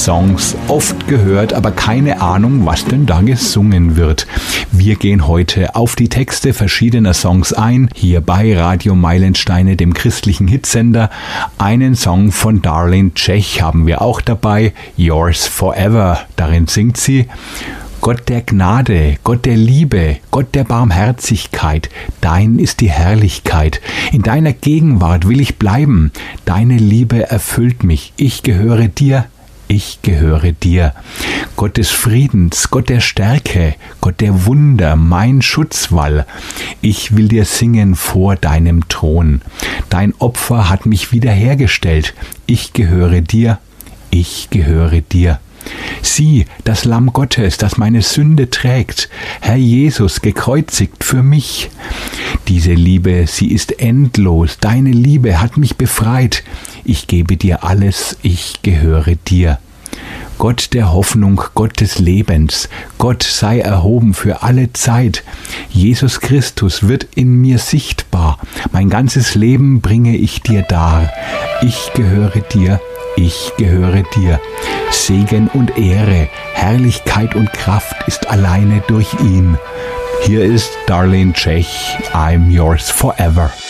Songs, oft gehört, aber keine Ahnung, was denn da gesungen wird. Wir gehen heute auf die Texte verschiedener Songs ein, hier bei Radio Meilensteine, dem christlichen Hitsender. Einen Song von Darlene Zschech haben wir auch dabei, Yours Forever. Darin singt sie: Gott der Gnade, Gott der Liebe, Gott der Barmherzigkeit, dein ist die Herrlichkeit. In deiner Gegenwart will ich bleiben, deine Liebe erfüllt mich, ich gehöre dir, ich gehöre dir. Gott des Friedens, Gott der Stärke, Gott der Wunder, mein Schutzwall. Ich will dir singen vor deinem Thron. Dein Opfer hat mich wiederhergestellt, ich gehöre dir, ich gehöre dir. Sieh, das Lamm Gottes, das meine Sünde trägt, Herr Jesus, gekreuzigt für mich. Diese Liebe, sie ist endlos, deine Liebe hat mich befreit. Ich gebe dir alles, ich gehöre dir. Gott der Hoffnung, Gott des Lebens, Gott sei erhoben für alle Zeit. Jesus Christus wird in mir sichtbar, mein ganzes Leben bringe ich dir dar. Ich gehöre dir, ich gehöre dir. Segen und Ehre, Herrlichkeit und Kraft ist alleine durch ihn. Hier ist Darlene Zschech, I'm yours forever.